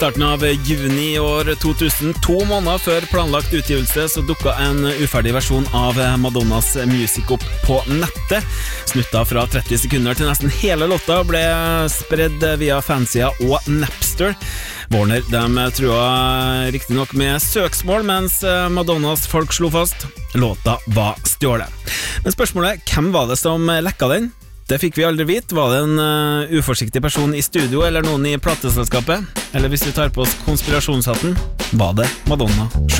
Starten av juni år 2000, 2 måneder før planlagt utgivelse, så dukket en uferdig versjon av Madonnas Music opp på nettet. Snutta fra 30 sekunder til nesten hele låta ble spredd via fansida og Napster. Warner trua riktig nok med søksmål, mens Madonnas folk slo fast låta var stjålet. Men spørsmålet, hvem var det som lekka den? Det fikk vi aldri vite. Var det en uforsiktig person i studio eller noen i plateselskapet? Eller hvis vi tar på oss konspirasjonshatten, var det Madonna selv?